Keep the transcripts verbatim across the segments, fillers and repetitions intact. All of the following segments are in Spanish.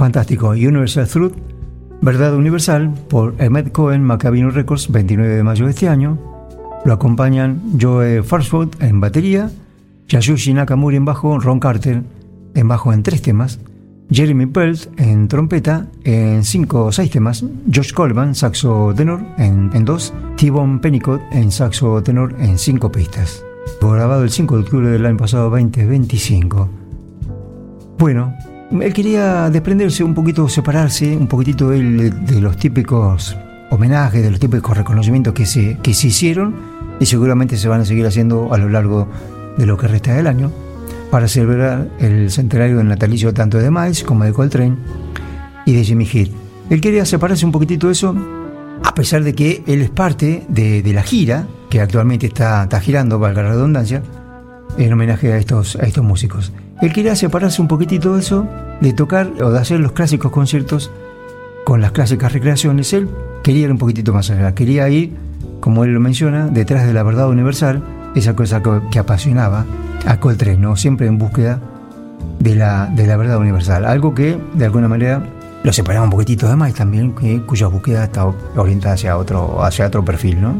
Fantástico. Universal Truth, Verdad Universal, por Ahmed Cohen, Macabino Records, veintinueve de mayo de este año. Lo acompañan Joe Farnsworth en batería, Yasushi Nakamura en bajo, Ron Carter en bajo en tres temas, Jeremy Pelt en trompeta en cinco o seis temas, Josh Coleman, saxo tenor en, en dos, T-Bone Pennicott en saxo tenor en cinco pistas. Fue grabado el cinco de octubre del año pasado, veinte veinticinco. Bueno, él quería desprenderse un poquito, separarse un poquitito de, de los típicos homenajes, de los típicos reconocimientos que se, que se hicieron y seguramente se van a seguir haciendo a lo largo de lo que resta del año, para celebrar el centenario del natalicio tanto de Miles como de Coltrane y de Jimmy Heath. Él quería separarse un poquitito de eso, a pesar de que él es parte de, de la gira que actualmente está, está girando, valga la redundancia, en homenaje a estos, a estos músicos. Él quería separarse un poquitito de eso, de tocar o de hacer los clásicos conciertos con las clásicas recreaciones. Él quería ir un poquitito más allá, quería ir, como él lo menciona, detrás de la verdad universal, esa cosa que, que apasionaba a Coltrane, ¿no? Siempre en búsqueda de la, de la verdad universal, algo que de alguna manera lo separaba un poquitito de Miles también, que, cuya búsqueda está orientada hacia otro, hacia otro perfil, ¿no?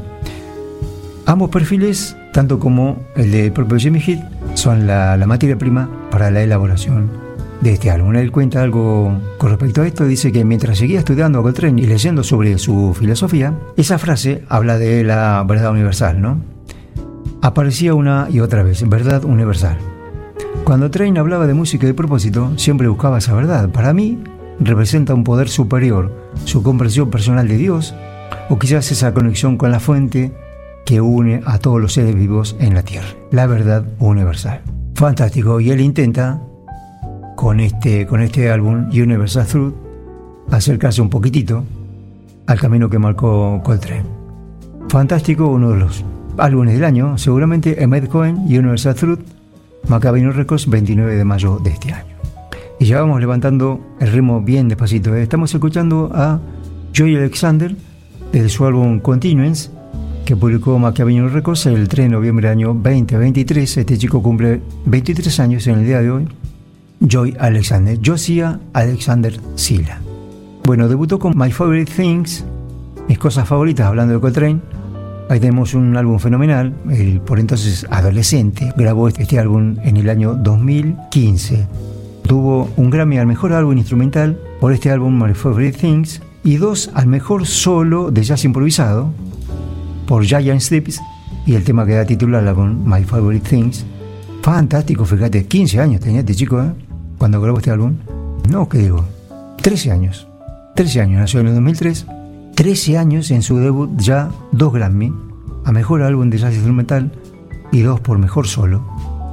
Ambos perfiles, tanto como el del propio Jimmy Heath, son la, la materia prima para la elaboración de este álbum. Él cuenta algo con respecto a esto, dice que mientras seguía estudiando a Coltrane y leyendo sobre su filosofía, esa frase habla de la verdad universal, ¿no? Aparecía una y otra vez, verdad universal. Cuando Train hablaba de música y de propósito, siempre buscaba esa verdad. Para mí, representa un poder superior, su comprensión personal de Dios, o quizás esa conexión con la fuente que une a todos los seres vivos en la Tierra, la verdad universal. Fantástico, y él intenta, con este, con este álbum, Universal Truth, acercarse un poquitito al camino que marcó Coltrane. Fantástico, uno de los álbumes del año, seguramente Ahmed Cohen, Universal Truth, Macabino Records, veintinueve de mayo de este año. Y ya vamos levantando el ritmo bien despacito. Estamos escuchando a Joey Alexander de su álbum Continuance, que publicó Macabino Records el tres de noviembre del año veinte veintitrés. Este chico cumple veintitrés años en el día de hoy. Joey Alexander, Josiah Alexander Silla. Bueno, debutó con My Favorite Things, mis cosas favoritas, hablando de Coltrane. Ahí tenemos un álbum fenomenal. El por entonces adolescente grabó este álbum en el año dos mil quince. Tuvo un Grammy al mejor álbum instrumental por este álbum My Favorite Things y dos al mejor solo de jazz improvisado por Giant Steps y el tema que da título al álbum My Favorite Things. Fantástico, fíjate, quince años tenía este chico, ¿eh? Cuando grabó este álbum. No, ¿qué digo? trece años. trece años, nació en el dos mil tres. trece años en su debut, ya dos Grammy a mejor álbum de jazz instrumental y dos por mejor solo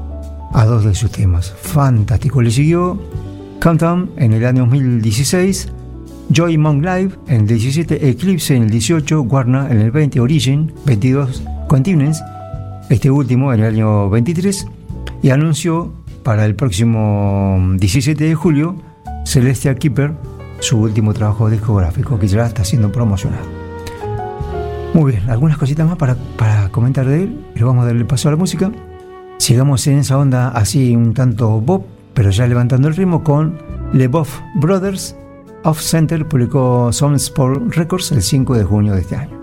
a dos de sus temas. Fantástico. Le siguió Countdown en el año dos mil dieciséis, Joy Monk Live en el diecisiete, Eclipse en el dieciocho, Warner en el veinte, Origin veintidós, Continuance, este último en el año veintitrés, y anunció para el próximo diecisiete de julio Celestial Keeper, su último trabajo discográfico que ya está siendo promocionado. Muy bien, algunas cositas más para, para comentar de él, pero vamos a darle paso a la música. Sigamos en esa onda así un tanto pop, pero ya levantando el ritmo con Le Boff Brothers. Off Center publicó Sound Sport Records el cinco de junio de este año.